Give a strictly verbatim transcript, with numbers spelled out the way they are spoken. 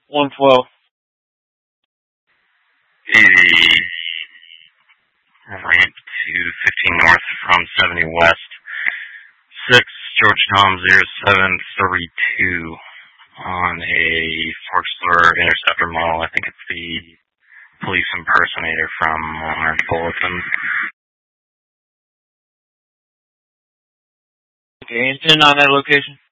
one twelve. eighty ramp to fifteen north from seventy west. six George Tom zero seven three two on a four-star interceptor model. I think it's the police impersonator from our bulletin. Okay, anything on that location?